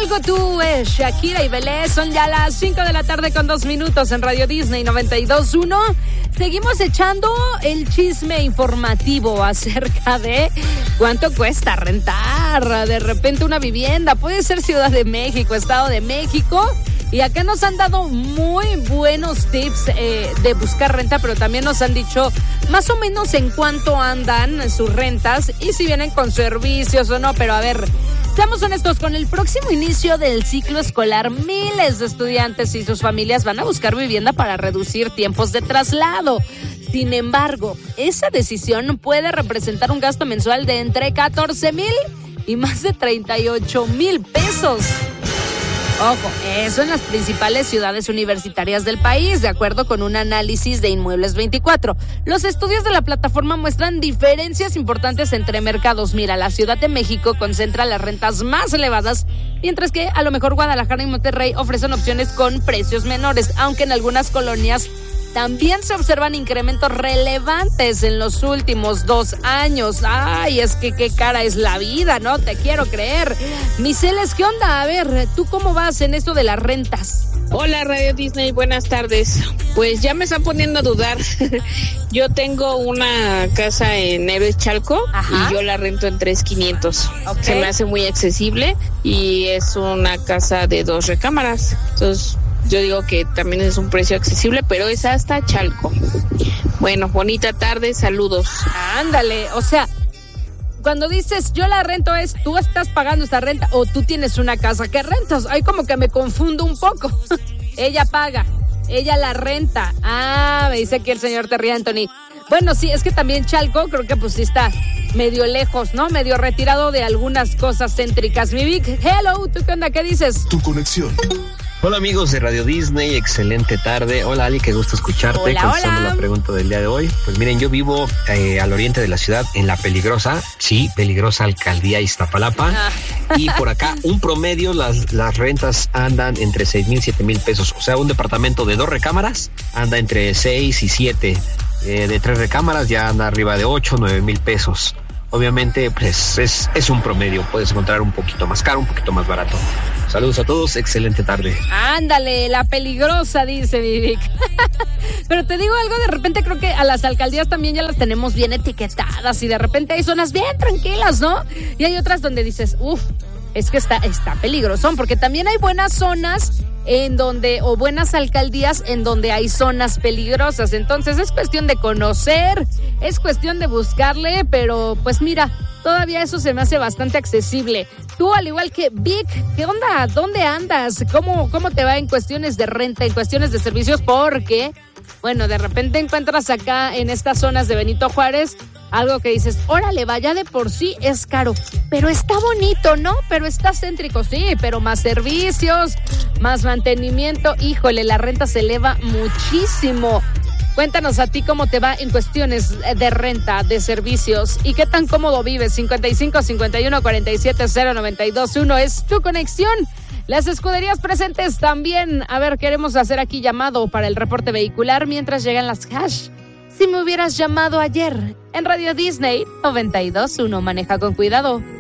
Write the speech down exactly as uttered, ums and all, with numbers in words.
Algo tú es Shakira y Belé. Son ya las cinco de la tarde con dos minutos en Radio Disney noventa y dos punto uno. Seguimos echando el chisme informativo acerca de cuánto cuesta rentar de repente una vivienda. Puede ser Ciudad de México, Estado de México. Y acá nos han dado muy buenos tips eh, de buscar renta, pero también nos han dicho más o menos en cuánto andan sus rentas y si vienen con servicios o no. Pero a ver, seamos honestos, con el próximo inicio del ciclo escolar, miles de estudiantes y sus familias van a buscar vivienda para reducir tiempos de traslado. Sin embargo, esa decisión puede representar un gasto mensual de entre catorce mil y más de treinta y ocho mil pesos. Ojo, eso en las principales ciudades universitarias del país, de acuerdo con un análisis de Inmuebles veinticuatro. Los estudios de la plataforma muestran diferencias importantes entre mercados. Mira, la Ciudad de México concentra las rentas más elevadas, mientras que a lo mejor Guadalajara y Monterrey ofrecen opciones con precios menores, aunque en algunas colonias también se observan incrementos relevantes en los últimos dos años. Ay, es que qué cara es la vida, no te quiero creer. Miseles, ¿qué onda? A ver, ¿tú cómo vas en esto de las rentas? Hola Radio Disney, buenas tardes. Pues ya me están poniendo a dudar. Yo tengo una casa en Héroes Chalco. Ajá. Y yo la rento en tres mil quinientos. Okay. Se me hace muy accesible y es una casa de dos recámaras. Entonces yo digo que también es un precio accesible, pero es hasta Chalco. Bueno, bonita tarde, saludos. Ándale, o sea, cuando dices yo la rento es, ¿tú estás pagando esta renta o tú tienes una casa que rentas? Ahí como que me confundo un poco. Ella paga, ella la renta. Ah, me dice aquí el señor Terry Anthony. Bueno, sí, es que también Chalco creo que pues sí está medio lejos, ¿no? Medio retirado de algunas cosas céntricas. Mi Vic, hello, ¿tú qué onda? ¿Qué dices? Tu conexión. Hola amigos de Radio Disney, excelente tarde. Hola Ali, qué gusto escucharte. Hola, contestando hola. La pregunta del día de hoy. Pues miren, yo vivo eh, al oriente de la ciudad, en la peligrosa, sí, peligrosa alcaldía Iztapalapa. Ah. Y por acá, un promedio, las, las rentas andan entre seis mil, siete mil pesos. O sea, un departamento de dos recámaras anda entre seis y siete. Eh, de tres recámaras ya anda arriba de ocho, nueve mil pesos. Obviamente, pues es, es un promedio. Puedes encontrar un poquito más caro, un poquito más barato. Saludos a todos, excelente tarde. Ándale, la peligrosa, dice Vivic. Pero te digo algo, de repente creo que a las alcaldías también ya las tenemos bien etiquetadas y de repente hay zonas bien tranquilas, ¿no? Y hay otras donde dices, uff, es que está, está peligrosón, porque también hay buenas zonas en donde, o buenas alcaldías en donde hay zonas peligrosas. Entonces es cuestión de conocer, es cuestión de buscarle, pero pues mira, todavía eso se me hace bastante accesible. Tú, al igual que Vic, ¿qué onda? ¿Dónde andas? ¿Cómo, cómo te va en cuestiones de renta, en cuestiones de servicios? Porque, bueno, de repente encuentras acá en estas zonas de Benito Juárez algo que dices, órale, vaya, de por sí es caro, pero está bonito, ¿no? Pero está céntrico, sí, pero más servicios, más mantenimiento, híjole, la renta se eleva muchísimo. Cuéntanos a ti cómo te va en cuestiones de renta, de servicios y qué tan cómodo vives. cincuenta y cinco, cincuenta y uno, cuarenta y siete, cero, noventa y dos, uno es tu conexión. Las escuderías presentes también. A ver, queremos hacer aquí llamado para el reporte vehicular mientras llegan las hash. Si me hubieras llamado ayer en Radio Disney noventa y dos punto uno, maneja con cuidado.